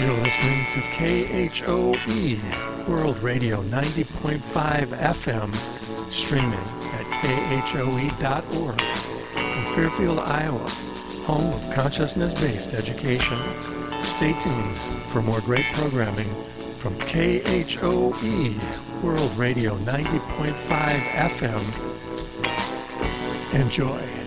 You're listening to KHOE, World Radio 90.5 FM, streaming at KHOE.org. From Fairfield, Iowa, home of consciousness-based education. Stay tuned for more great programming from KHOE, World Radio 90.5 FM. Enjoy.